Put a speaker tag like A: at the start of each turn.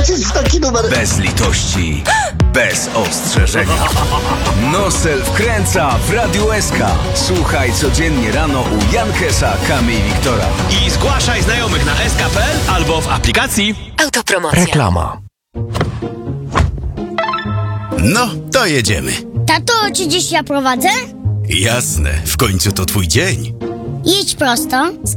A: trafisz w taki numer.
B: Bez litości, bez ostrzeżenia. Nosel wkręca w Radiu SK. Słuchaj codziennie rano u Jankesa, Kamy i Wiktora.
C: I zgłaszaj znajomych na sk.pl albo w aplikacji.
D: Autopromocja.
B: Reklama.
E: No, to jedziemy.
F: Tato, czy dziś ja prowadzę?
E: Jasne, w końcu to twój dzień.
F: Jedź prosto,